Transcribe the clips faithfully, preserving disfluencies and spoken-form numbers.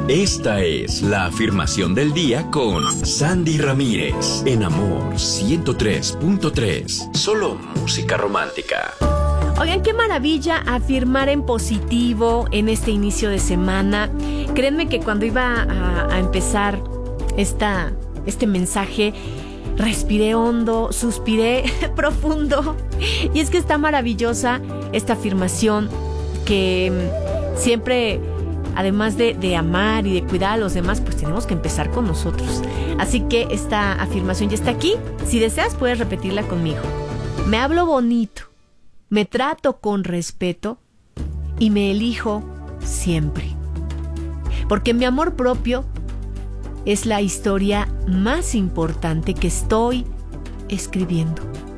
Esta es la afirmación del día con Sandy Ramírez en Amor ciento tres punto tres. Solo música romántica. Oigan, qué maravilla afirmar en positivo en este inicio de semana. Créanme que cuando iba a, a empezar esta, este mensaje, respiré hondo, suspiré profundo. Y es que está maravillosa esta afirmación que siempre, además de, de amar y de cuidar a los demás, pues tenemos que empezar con nosotros. Así que esta afirmación ya está aquí. Si deseas, puedes repetirla conmigo. Me hablo bonito, me trato con respeto y me elijo siempre. Porque mi amor propio es la historia más importante que estoy escribiendo.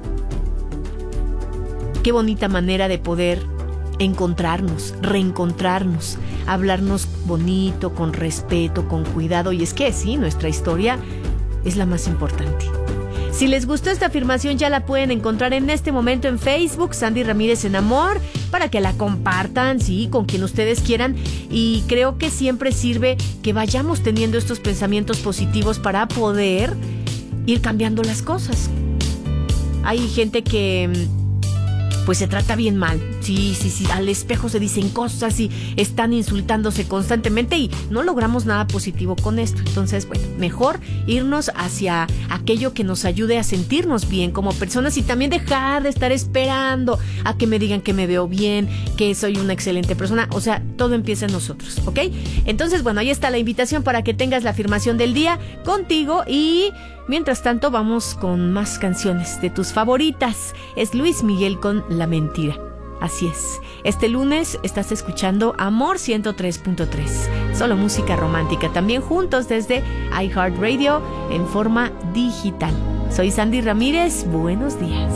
Qué bonita manera de poder encontrarnos, reencontrarnos, hablarnos bonito, con respeto, con cuidado. Y es que sí, nuestra historia es la más importante. Si les gustó esta afirmación, ya la pueden encontrar en este momento en Facebook, Sandy Ramírez en Amor, para que la compartan, sí, con quien ustedes quieran. Y creo que siempre sirve que vayamos teniendo estos pensamientos positivos para poder ir cambiando las cosas. Hay gente que pues se trata bien mal. Sí, sí, sí, al espejo se dicen cosas y están insultándose constantemente y no logramos nada positivo con esto. Entonces, bueno, mejor irnos hacia aquello que nos ayude a sentirnos bien como personas y también dejar de estar esperando a que me digan que me veo bien, que soy una excelente persona. O sea, todo empieza en nosotros, ¿ok? Entonces, bueno, ahí está la invitación para que tengas la afirmación del día contigo y mientras tanto vamos con más canciones de tus favoritas. Es Luis Miguel con La Mentira. Así es. Este lunes estás escuchando Amor ciento tres punto tres. Solo música romántica. También juntos desde iHeartRadio en forma digital. Soy Sandy Ramírez. Buenos días.